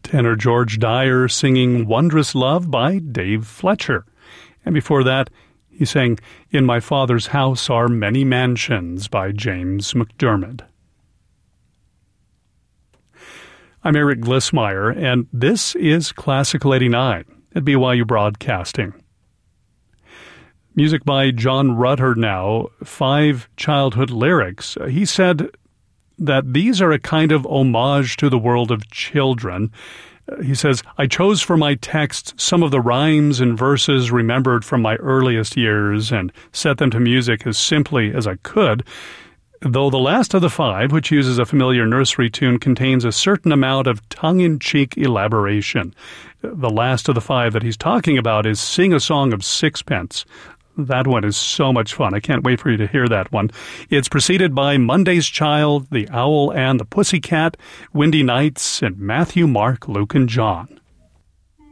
Tenor George Dyer singing Wondrous Love by Dave Fletcher. And before that, he sang In My Father's House Are Many Mansions by James McDermott. I'm Eric Glissmeyer, and this is Classical 89 at BYU Broadcasting. Music by John Rutter now, 5 childhood lyrics. He said that these are a kind of homage to the world of children. He says, I chose for my text some of the rhymes and verses remembered from my earliest years and set them to music as simply as I could, though the last of the 5, which uses a familiar nursery tune, contains a certain amount of tongue-in-cheek elaboration. The last of the 5 that he's talking about is Sing a Song of Sixpence. That one is so much fun. I can't wait for you to hear that one. It's preceded by Monday's Child, The Owl and the Pussycat, Windy Nights, and Matthew, Mark, Luke, and John.